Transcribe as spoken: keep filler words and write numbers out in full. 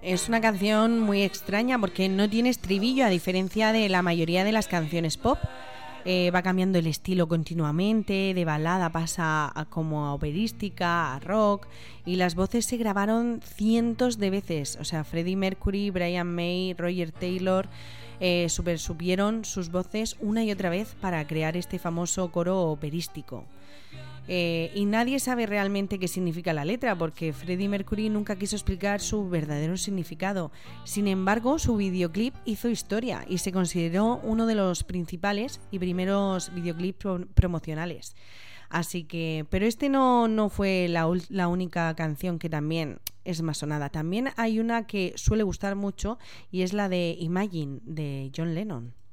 es una canción muy extraña porque no tiene estribillo, a diferencia de la mayoría de las canciones pop. Eh, va cambiando el estilo continuamente, de balada pasa a como a operística, a rock, y las voces se grabaron cientos de veces. O sea, Freddie Mercury, Brian May, Roger Taylor eh, super supieron sus voces una y otra vez para crear este famoso coro operístico. Eh, y nadie sabe realmente qué significa la letra, porque Freddie Mercury nunca quiso explicar su verdadero significado. Sin embargo, su videoclip hizo historia y se consideró uno de los principales y primeros videoclips pro- promocionales. Así que, pero este no, no fue la, la única canción que también es más sonada. También hay una que suele gustar mucho y es la de Imagine, de John Lennon.